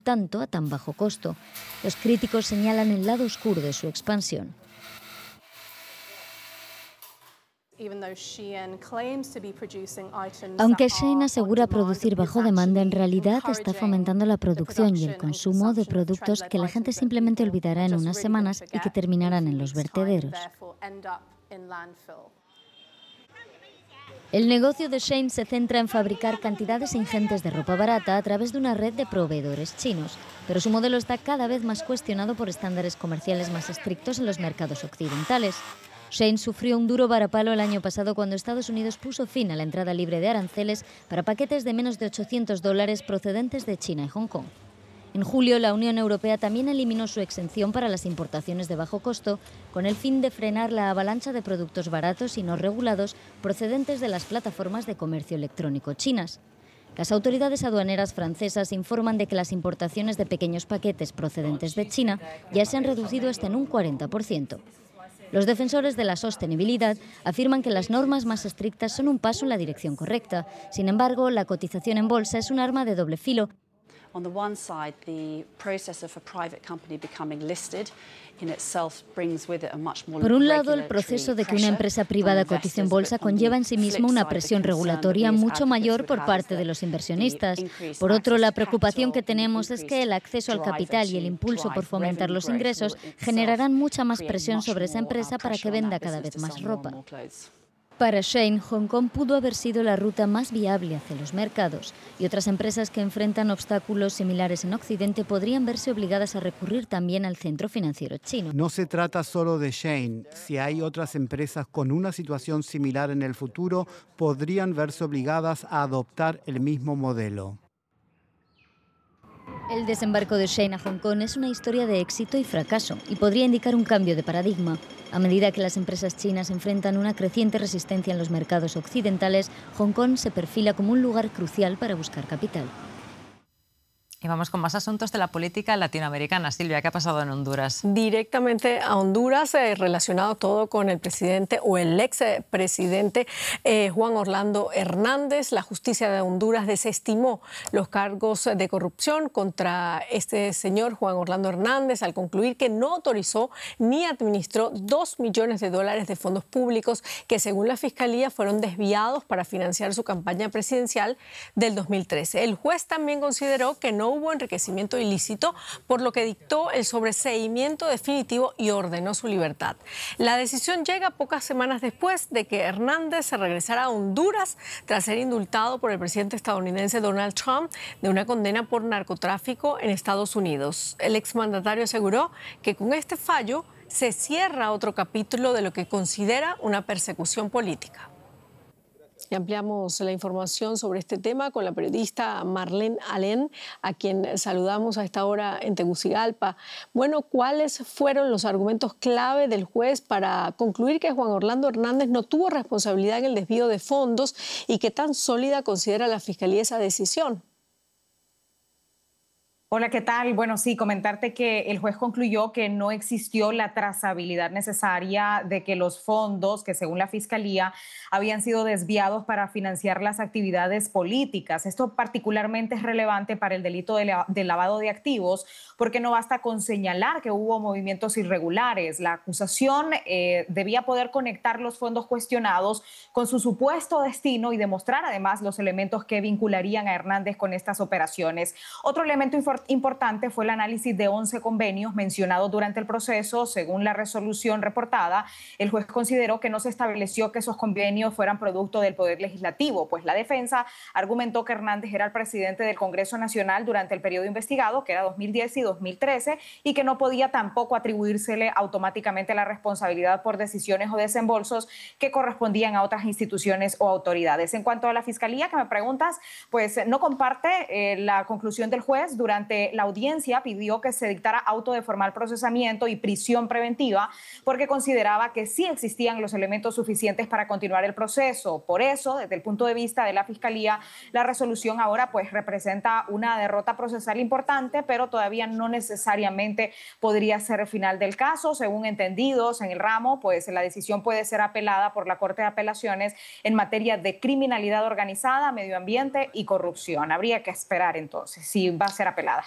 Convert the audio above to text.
tanto a tan bajo costo. Los críticos señalan el lado oscuro de su expansión. Aunque Shein asegura producir bajo demanda, en realidad está fomentando la producción y el consumo de productos que la gente simplemente olvidará en unas semanas y que terminarán en los vertederos. El negocio de Shein se centra en fabricar cantidades ingentes de ropa barata a través de una red de proveedores chinos, pero su modelo está cada vez más cuestionado por estándares comerciales más estrictos en los mercados occidentales. Shein sufrió un duro varapalo el año pasado cuando Estados Unidos puso fin a la entrada libre de aranceles para paquetes de menos de $800 procedentes de China y Hong Kong. En julio, la Unión Europea también eliminó su exención para las importaciones de bajo costo, con el fin de frenar la avalancha de productos baratos y no regulados procedentes de las plataformas de comercio electrónico chinas. Las autoridades aduaneras francesas informan de que las importaciones de pequeños paquetes procedentes de China ya se han reducido hasta en un 40%. Los defensores de la sostenibilidad afirman que las normas más estrictas son un paso en la dirección correcta. Sin embargo, la cotización en bolsa es un arma de doble filo. Por un lado, el proceso de que una empresa privada cotice en bolsa conlleva en sí mismo una presión regulatoria mucho mayor por parte de los inversionistas. Por otro, la preocupación que tenemos es que el acceso al capital y el impulso por fomentar los ingresos generarán mucha más presión sobre esa empresa para que venda cada vez más ropa. Para Shein, Hong Kong pudo haber sido la ruta más viable hacia los mercados, y otras empresas que enfrentan obstáculos similares en Occidente podrían verse obligadas a recurrir también al centro financiero chino. No se trata solo de Shein. Si hay otras empresas con una situación similar en el futuro, podrían verse obligadas a adoptar el mismo modelo. El desembarco de Shein a Hong Kong es una historia de éxito y fracaso y podría indicar un cambio de paradigma. A medida que las empresas chinas enfrentan una creciente resistencia en los mercados occidentales, Hong Kong se perfila como un lugar crucial para buscar capital. Y vamos con más asuntos de la política latinoamericana. Silvia, ¿qué ha pasado en Honduras? Directamente a Honduras, relacionado todo con el presidente o el expresidente Juan Orlando Hernández. La justicia de Honduras desestimó los cargos de corrupción contra este señor Juan Orlando Hernández al concluir que no autorizó ni administró $2 millones de fondos públicos que, según la Fiscalía, fueron desviados para financiar su campaña presidencial del 2013. El juez también consideró que no hubo enriquecimiento ilícito, por lo que dictó el sobreseimiento definitivo y ordenó su libertad. La decisión llega pocas semanas después de que Hernández se regresara a Honduras tras ser indultado por el presidente estadounidense Donald Trump de una condena por narcotráfico en Estados Unidos. El exmandatario aseguró que con este fallo se cierra otro capítulo de lo que considera una persecución política. Y ampliamos la información sobre este tema con la periodista Marlene Alén, a quien saludamos a esta hora en Tegucigalpa. Bueno, ¿cuáles fueron los argumentos clave del juez para concluir que Juan Orlando Hernández no tuvo responsabilidad en el desvío de fondos y qué tan sólida considera la Fiscalía esa decisión? Hola, ¿qué tal? Bueno, sí, comentarte que el juez concluyó que no existió la trazabilidad necesaria de que los fondos que, según la Fiscalía, habían sido desviados para financiar las actividades políticas. Esto particularmente es relevante para el delito de lavado de activos, porque no basta con señalar que hubo movimientos irregulares. La acusación debía poder conectar los fondos cuestionados con su supuesto destino y demostrar además los elementos que vincularían a Hernández con estas operaciones. Otro elemento importante fue el análisis de 11 convenios mencionados durante el proceso. Según la resolución reportada, el juez consideró que no se estableció que esos convenios fueran producto del Poder Legislativo, pues la defensa argumentó que Hernández era el presidente del Congreso Nacional durante el periodo investigado, que era 2010 y 2013, y que no podía tampoco atribuírsele automáticamente la responsabilidad por decisiones o desembolsos que correspondían a otras instituciones o autoridades. En cuanto a la Fiscalía, que me preguntas, pues no comparte la conclusión del juez. Durante la audiencia pidió que se dictara auto de formal procesamiento y prisión preventiva porque consideraba que sí existían los elementos suficientes para continuar el proceso. Por eso, desde el punto de vista de la Fiscalía, la resolución ahora pues representa una derrota procesal importante, pero todavía no necesariamente podría ser el final del caso. Según entendidos en el ramo, pues la decisión puede ser apelada por la Corte de Apelaciones en materia de criminalidad organizada, medio ambiente y corrupción. Habría que esperar entonces si va a ser apelada.